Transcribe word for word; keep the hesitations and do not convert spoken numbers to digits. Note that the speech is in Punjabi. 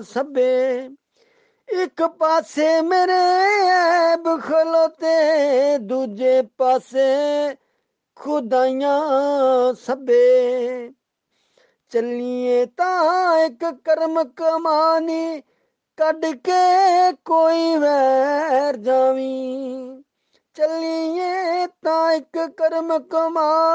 ਸਭੇ ਇੱਕ ਪਾਸੇ ਮੇਰੇ ਐਬ ਖਲੋਤੇ, ਦੂਜੇ ਪਾਸੇ ਖੁਦਾਈਆਂ ਸਭੇ। ਚੱਲੀਏ ਤਾਂ ਇੱਕ ਕਰਮ ਕਮਾਨੀ, ਕੱਢ ਕੇ ਕੋਈ ਵੈਰ ਜਾਵੀਂ। ਚੱਲੀਏ ਤਾਂ ਇੱਕ ਕਰਮ ਕਮਾ